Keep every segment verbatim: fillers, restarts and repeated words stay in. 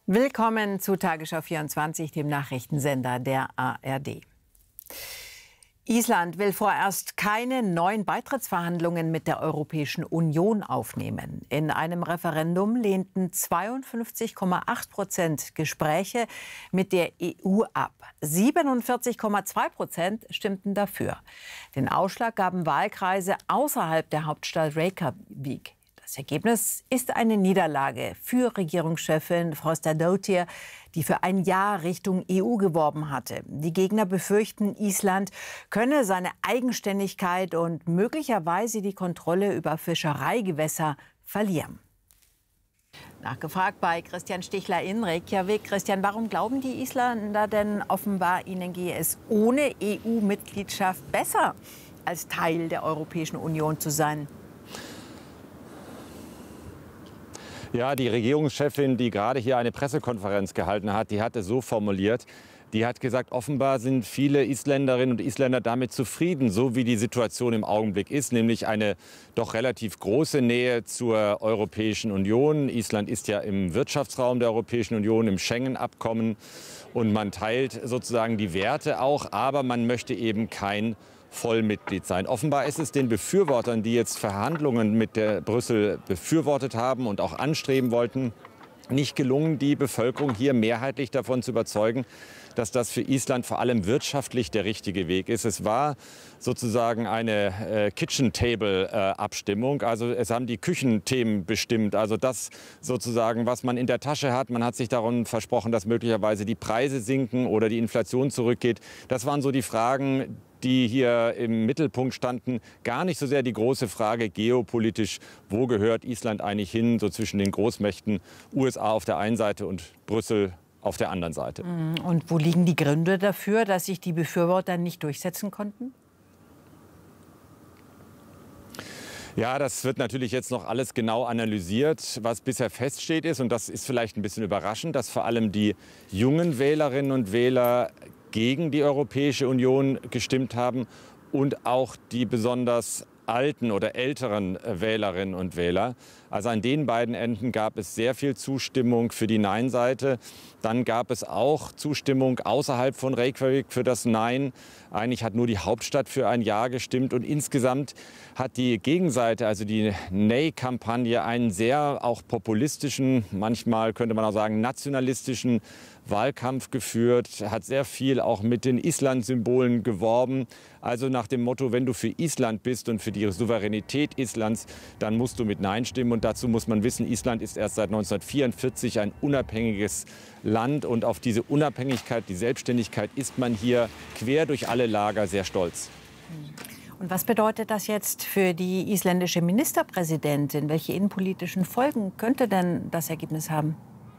Willkommen zu Tagesschau vierundzwanzig, dem Nachrichtensender der A R D. Island will vorerst keine neuen Beitrittsverhandlungen mit der Europäischen Union aufnehmen. In einem Referendum lehnten zweiundfünfzig Komma acht Prozent Gespräche mit der E U ab. siebenundvierzig Komma zwei Prozent stimmten dafür. Den Ausschlag gaben Wahlkreise außerhalb der Hauptstadt Reykjavik. Das Ergebnis ist eine Niederlage für Regierungschefin Frostadóttir, die für ein Ja Richtung E U geworben hatte. Die Gegner befürchten, Island könne seine Eigenständigkeit und möglicherweise die Kontrolle über Fischereigewässer verlieren. Nachgefragt bei Christian Stichler in Reykjavik. Christian, warum glauben die Isländer denn offenbar, ihnen gehe es ohne E U-Mitgliedschaft besser, als Teil der Europäischen Union zu sein? Ja, die Regierungschefin, die gerade hier eine Pressekonferenz gehalten hat, die hat es so formuliert. Die hat gesagt, offenbar sind viele Isländerinnen und Isländer damit zufrieden, so wie die Situation im Augenblick ist, nämlich eine doch relativ große Nähe zur Europäischen Union. Island ist ja im Wirtschaftsraum der Europäischen Union, im Schengen-Abkommen, und man teilt sozusagen die Werte auch, aber man möchte eben kein Vollmitglied sein. Offenbar ist es den Befürwortern, die jetzt Verhandlungen mit der Brüssel befürwortet haben und auch anstreben wollten, nicht gelungen, die Bevölkerung hier mehrheitlich davon zu überzeugen, dass das für Island vor allem wirtschaftlich der richtige Weg ist. Es war sozusagen eine äh, Kitchen-Table-Abstimmung. Äh, also es haben die Küchenthemen bestimmt. Also das sozusagen, was man in der Tasche hat. Man hat sich darum versprochen, dass möglicherweise die Preise sinken oder die Inflation zurückgeht. Das waren so die Fragen, die hier im Mittelpunkt standen. Gar nicht so sehr die große Frage geopolitisch, wo gehört Island eigentlich hin, so zwischen den Großmächten U S A auf der einen Seite und Brüssel auf der anderen Seite. Und wo liegen die Gründe dafür, dass sich die Befürworter nicht durchsetzen konnten? Ja, das wird natürlich jetzt noch alles genau analysiert. Was bisher feststeht ist, und das ist vielleicht ein bisschen überraschend, dass vor allem die jungen Wählerinnen und Wähler gegen die Europäische Union gestimmt haben und auch die besonders alten oder älteren Wählerinnen und Wähler. Also an den beiden Enden gab es sehr viel Zustimmung für die Nein-Seite. Dann gab es auch Zustimmung außerhalb von Reykjavik für das Nein. Eigentlich hat nur die Hauptstadt für ein Ja gestimmt. Und insgesamt hat die Gegenseite, also die Nay-Kampagne, einen sehr auch populistischen, manchmal könnte man auch sagen nationalistischen Wahlkampf geführt, hat sehr viel auch mit den Island-Symbolen geworben. Also nach dem Motto, wenn du für Island bist und für die Souveränität Islands, dann musst du mit Nein stimmen. Und dazu muss man wissen, Island ist erst seit neunzehnhundertvierundvierzig ein unabhängiges Land. Und auf diese Unabhängigkeit, die Selbstständigkeit ist man hier quer durch alle Lager sehr stolz. Und was bedeutet das jetzt für die isländische Ministerpräsidentin? Welche innenpolitischen Folgen könnte denn das Ergebnis haben?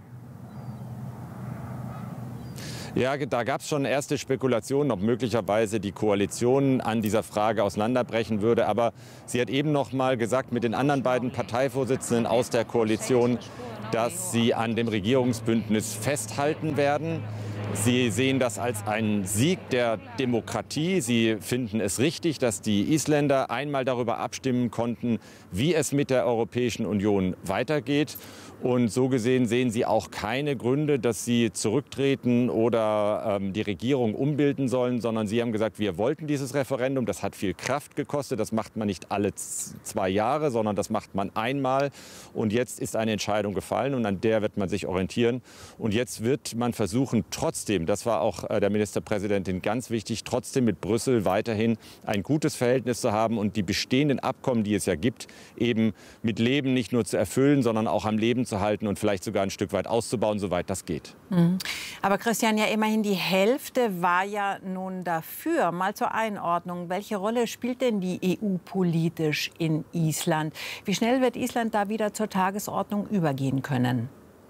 Ja, da gab es schon erste Spekulationen, ob möglicherweise die Koalition an dieser Frage auseinanderbrechen würde. Aber sie hat eben noch mal gesagt mit den anderen beiden Parteivorsitzenden aus der Koalition, dass sie an dem Regierungsbündnis festhalten werden. Sie sehen das als einen Sieg der Demokratie. Sie finden es richtig, dass die Isländer einmal darüber abstimmen konnten, wie es mit der Europäischen Union weitergeht. Und so gesehen sehen Sie auch keine Gründe, dass Sie zurücktreten oder ähm, die Regierung umbilden sollen, sondern Sie haben gesagt, wir wollten dieses Referendum. Das hat viel Kraft gekostet. Das macht man nicht alle zwei Jahre, sondern das macht man einmal. Und jetzt ist eine Entscheidung gefallen und an der wird man sich orientieren. Und jetzt wird man versuchen, trotzdem, das war auch äh, der Ministerpräsidentin ganz wichtig, trotzdem mit Brüssel weiterhin ein gutes Verhältnis zu haben und die bestehenden Abkommen, die es ja gibt, eben mit Leben nicht nur zu erfüllen, sondern auch am Leben zu halten und vielleicht sogar ein Stück weit auszubauen, soweit das geht. Mhm. Aber Christian, ja immerhin die Hälfte war ja nun dafür. Mal zur Einordnung, welche Rolle spielt denn die E U politisch in Island? Wie schnell wird Island da wieder zur Tagesordnung übergehen können?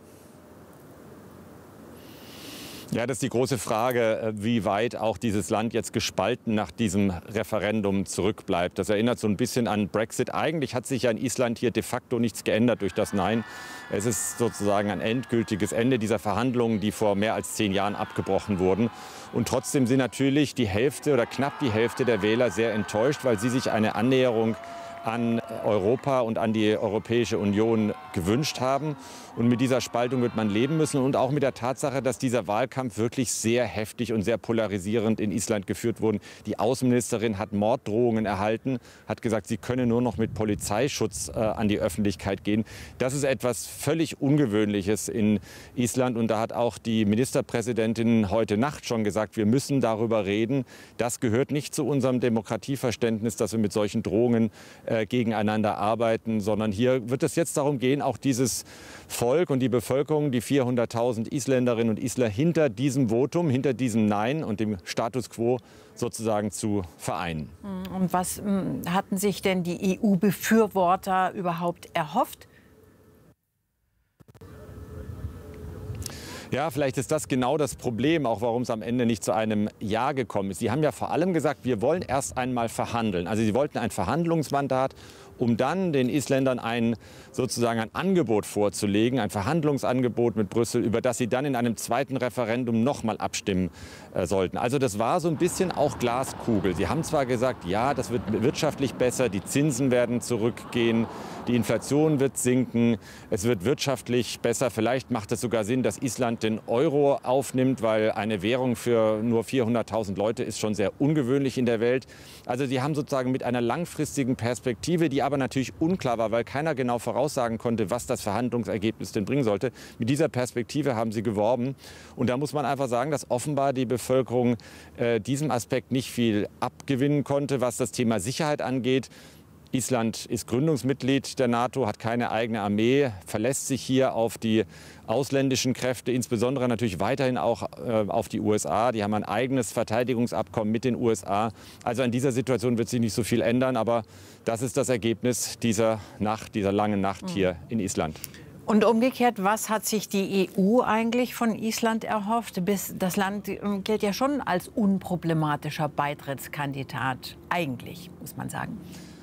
Ja, das ist die große Frage, wie weit auch dieses Land jetzt gespalten nach diesem Referendum zurückbleibt. Das erinnert so ein bisschen an Brexit. Eigentlich hat sich ja in Island hier de facto nichts geändert durch das Nein. Es ist sozusagen ein endgültiges Ende dieser Verhandlungen, die vor mehr als zehn Jahren abgebrochen wurden. Und trotzdem sind natürlich die Hälfte oder knapp die Hälfte der Wähler sehr enttäuscht, weil sie sich eine Annäherung an Europa und an die Europäische Union gewünscht haben. Und mit dieser Spaltung wird man leben müssen und auch mit der Tatsache, dass dieser Wahlkampf wirklich sehr heftig und sehr polarisierend in Island geführt wurde. Die Außenministerin hat Morddrohungen erhalten, hat gesagt, sie könne nur noch mit Polizeischutz äh, an die Öffentlichkeit gehen. Das ist etwas völlig Ungewöhnliches in Island. Und da hat auch die Ministerpräsidentin heute Nacht schon gesagt, wir müssen darüber reden. Das gehört nicht zu unserem Demokratieverständnis, dass wir mit solchen Drohungen äh, gegeneinander arbeiten, sondern hier wird es jetzt darum gehen, auch dieses Volk und die Bevölkerung, die vierhunderttausend Isländerinnen und Isländer hinter diesem Votum, hinter diesem Nein und dem Status quo sozusagen zu vereinen. Und was hatten sich denn die E U-Befürworter überhaupt erhofft? Ja, vielleicht ist das genau das Problem, auch warum es am Ende nicht zu einem Ja gekommen ist. Sie haben ja vor allem gesagt, wir wollen erst einmal verhandeln. Also sie wollten ein Verhandlungsmandat, um dann den Isländern ein, sozusagen ein Angebot vorzulegen, ein Verhandlungsangebot mit Brüssel, über das sie dann in einem zweiten Referendum noch mal abstimmen äh, sollten. Also das war so ein bisschen auch Glaskugel. Sie haben zwar gesagt, ja, das wird wirtschaftlich besser, die Zinsen werden zurückgehen, die Inflation wird sinken, es wird wirtschaftlich besser. Vielleicht macht es sogar Sinn, dass Island den Euro aufnimmt, weil eine Währung für nur vierhunderttausend Leute ist schon sehr ungewöhnlich in der Welt. Also sie haben sozusagen mit einer langfristigen Perspektive, die aber natürlich unklar war, weil keiner genau voraussagen konnte, was das Verhandlungsergebnis denn bringen sollte. Mit dieser Perspektive haben sie geworben. Und da muss man einfach sagen, dass offenbar die Bevölkerung äh, diesem Aspekt nicht viel abgewinnen konnte, was das Thema Sicherheit angeht. Island ist Gründungsmitglied der NATO, hat keine eigene Armee, verlässt sich hier auf die ausländischen Kräfte, insbesondere natürlich weiterhin auch äh, auf die U S A. Die haben ein eigenes Verteidigungsabkommen mit den U S A. Also an dieser Situation wird sich nicht so viel ändern, aber das ist das Ergebnis dieser Nacht, dieser langen Nacht hier in Island. Und umgekehrt, was hat sich die E U eigentlich von Island erhofft? Das Land gilt ja schon als unproblematischer Beitrittskandidat, eigentlich, muss man sagen.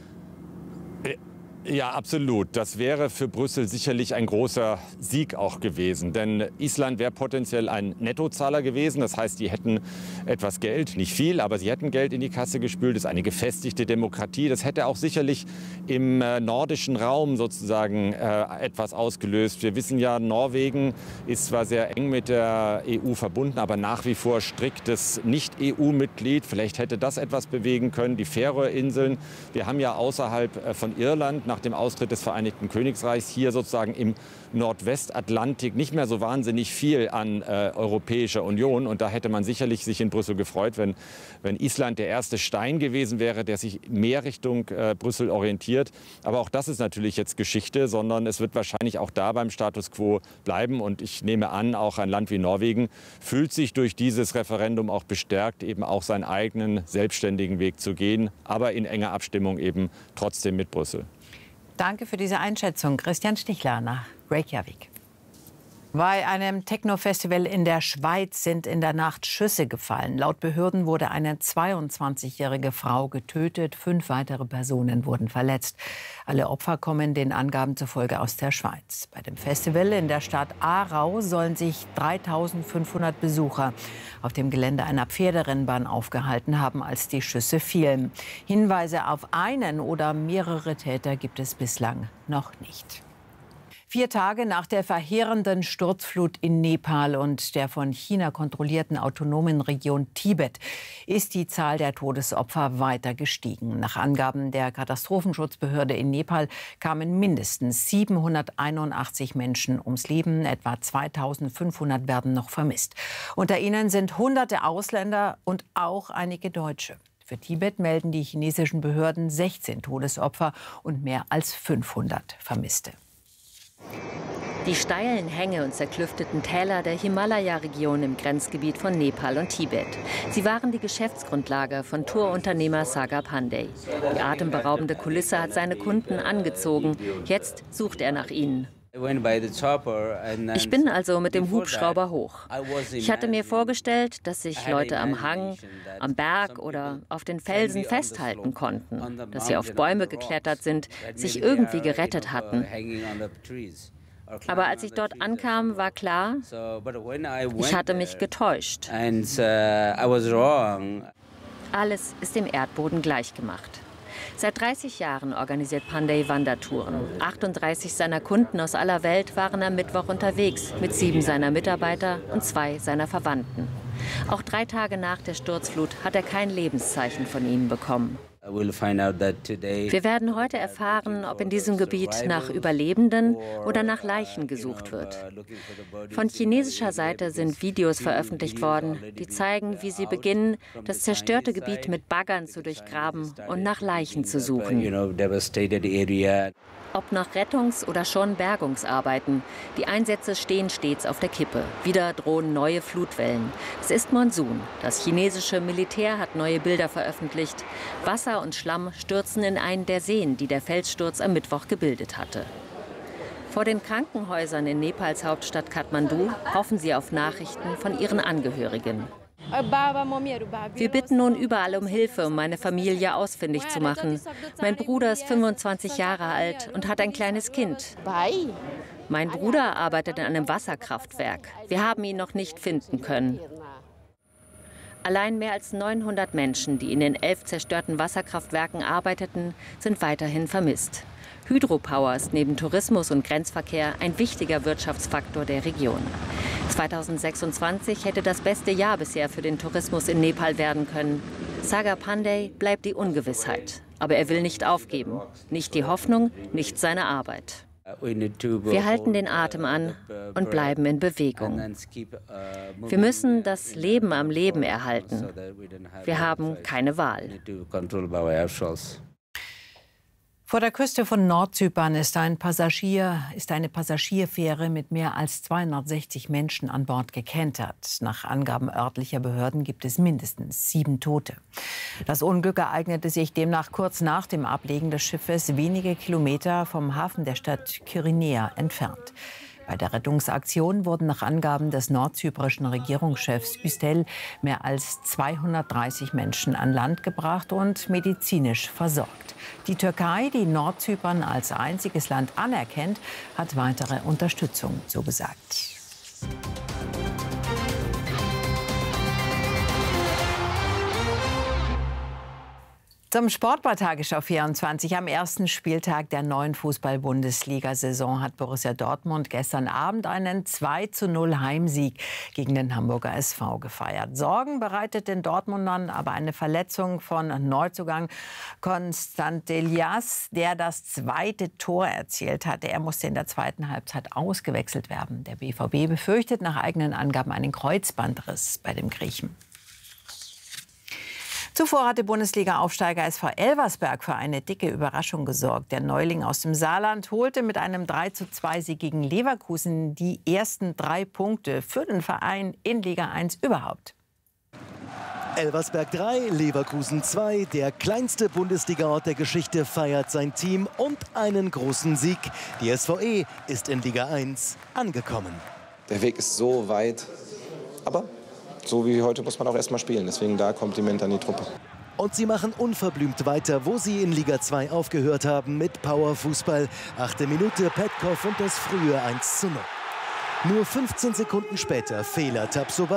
Ja, absolut. Das wäre für Brüssel sicherlich ein großer Sieg auch gewesen. Denn Island wäre potenziell ein Nettozahler gewesen. Das heißt, die hätten etwas Geld, nicht viel, aber sie hätten Geld in die Kasse gespült. Das ist eine gefestigte Demokratie. Das hätte auch sicherlich im äh, nordischen Raum sozusagen äh, etwas ausgelöst. Wir wissen ja, Norwegen ist zwar sehr eng mit der E U verbunden, aber nach wie vor striktes Nicht-E U-Mitglied. Vielleicht hätte das etwas bewegen können. Die Färöerinseln. Wir haben ja außerhalb äh, von Irland nach dem Austritt des Vereinigten Königreichs hier sozusagen im Nordwestatlantik nicht mehr so wahnsinnig viel an äh, Europäischer Union. Und da hätte man sicherlich sich in Brüssel gefreut, wenn, wenn Island der erste Stein gewesen wäre, der sich mehr Richtung äh, Brüssel orientiert. Aber auch das ist natürlich jetzt Geschichte, sondern es wird wahrscheinlich auch da beim Status quo bleiben. Und ich nehme an, auch ein Land wie Norwegen fühlt sich durch dieses Referendum auch bestärkt, eben auch seinen eigenen selbstständigen Weg zu gehen, aber in enger Abstimmung eben trotzdem mit Brüssel. Danke für diese Einschätzung. Christian Stichler nach Reykjavik. Bei einem Techno-Festival in der Schweiz sind in der Nacht Schüsse gefallen. Laut Behörden wurde eine zweiundzwanzigjährige Frau getötet. Fünf weitere Personen wurden verletzt. Alle Opfer kommen den Angaben zufolge aus der Schweiz. Bei dem Festival in der Stadt Aarau sollen sich dreitausendfünfhundert Besucher auf dem Gelände einer Pferderennbahn aufgehalten haben, als die Schüsse fielen. Hinweise auf einen oder mehrere Täter gibt es bislang noch nicht. Vier Tage nach der verheerenden Sturzflut in Nepal und der von China kontrollierten autonomen Region Tibet ist die Zahl der Todesopfer weiter gestiegen. Nach Angaben der Katastrophenschutzbehörde in Nepal kamen mindestens siebenhunderteinundachtzig Menschen ums Leben. Etwa zweitausendfünfhundert werden noch vermisst. Unter ihnen sind hunderte Ausländer und auch einige Deutsche. Für Tibet melden die chinesischen Behörden sechzehn Todesopfer und mehr als fünfhundert Vermisste. Die steilen Hänge und zerklüfteten Täler der Himalaya-Region im Grenzgebiet von Nepal und Tibet. Sie waren die Geschäftsgrundlage von Tourunternehmer Saga Pandey. Die atemberaubende Kulisse hat seine Kunden angezogen. Jetzt sucht er nach ihnen. Ich bin also mit dem Hubschrauber hoch. Ich hatte mir vorgestellt, dass sich Leute am Hang, am Berg oder auf den Felsen festhalten konnten, dass sie auf Bäume geklettert sind, sich irgendwie gerettet hatten. Aber als ich dort ankam, war klar, ich hatte mich getäuscht. Alles ist dem Erdboden gleichgemacht. Seit dreißig Jahren organisiert Pandey Wandertouren. achtunddreißig seiner Kunden aus aller Welt waren am Mittwoch unterwegs, mit sieben seiner Mitarbeiter und zwei seiner Verwandten. Auch drei Tage nach der Sturzflut hat er kein Lebenszeichen von ihnen bekommen. Wir werden heute erfahren, ob in diesem Gebiet nach Überlebenden oder nach Leichen gesucht wird. Von chinesischer Seite sind Videos veröffentlicht worden, die zeigen, wie sie beginnen, das zerstörte Gebiet mit Baggern zu durchgraben und nach Leichen zu suchen. Ob nach Rettungs- oder schon Bergungsarbeiten, die Einsätze stehen stets auf der Kippe. Wieder drohen neue Flutwellen. Es ist Monsun. Das chinesische Militär hat neue Bilder veröffentlicht. Wasser und Schlamm stürzen in einen der Seen, die der Felssturz am Mittwoch gebildet hatte. Vor den Krankenhäusern in Nepals Hauptstadt Kathmandu hoffen sie auf Nachrichten von ihren Angehörigen. Wir bitten nun überall um Hilfe, um meine Familie ausfindig zu machen. Mein Bruder ist fünfundzwanzig Jahre alt und hat ein kleines Kind. Mein Bruder arbeitet in einem Wasserkraftwerk. Wir haben ihn noch nicht finden können. Allein mehr als neunhundert Menschen, die in den elf zerstörten Wasserkraftwerken arbeiteten, sind weiterhin vermisst. Hydropower ist neben Tourismus und Grenzverkehr ein wichtiger Wirtschaftsfaktor der Region. zweitausendsechsundzwanzig hätte das beste Jahr bisher für den Tourismus in Nepal werden können. Sagar Pandey bleibt die Ungewissheit. Aber er will nicht aufgeben. Nicht die Hoffnung, nicht seine Arbeit. Wir halten den Atem an und bleiben in Bewegung. Wir müssen das Leben am Leben erhalten. Wir haben keine Wahl. Vor der Küste von Nordzypern ist, ein Passagier, ist eine Passagierfähre mit mehr als zweihundertsechzig Menschen an Bord gekentert. Nach Angaben örtlicher Behörden gibt es mindestens sieben Tote. Das Unglück ereignete sich demnach kurz nach dem Ablegen des Schiffes wenige Kilometer vom Hafen der Stadt Kyrenia entfernt. Bei der Rettungsaktion wurden nach Angaben des nordzyprischen Regierungschefs Üstel mehr als zweihundertdreißig Menschen an Land gebracht und medizinisch versorgt. Die Türkei, die Nordzypern als einziges Land anerkennt, hat weitere Unterstützung zugesagt. Zum Sport bei Tagesschau vierundzwanzig. Am ersten Spieltag der neuen Fußball-Bundesliga-Saison hat Borussia Dortmund gestern Abend einen zwei zu null Heimsieg gegen den Hamburger S V gefeiert. Sorgen bereitet den Dortmundern aber eine Verletzung von Neuzugang Konstantelias, der das zweite Tor erzielt hatte. Er musste in der zweiten Halbzeit ausgewechselt werden. Der B V B befürchtet nach eigenen Angaben einen Kreuzbandriss bei dem Griechen. Zuvor hatte Bundesliga-Aufsteiger S V Elversberg für eine dicke Überraschung gesorgt. Der Neuling aus dem Saarland holte mit einem drei zu zwei Sieg gegen Leverkusen die ersten drei Punkte für den Verein in Liga eins überhaupt. Elversberg drei, Leverkusen zwei. Der kleinste Bundesliga-Ort der Geschichte feiert sein Team und einen großen Sieg. Die S V E ist in Liga eins angekommen. Der Weg ist so weit, aber so wie heute muss man auch erst mal spielen. Deswegen da Kompliment an die Truppe. Und sie machen unverblümt weiter, wo sie in Liga zwei aufgehört haben, mit Powerfußball. Achte Minute, Petkov und das frühe eins zu null. Nur fünfzehn Sekunden später Fehler Tapsoba.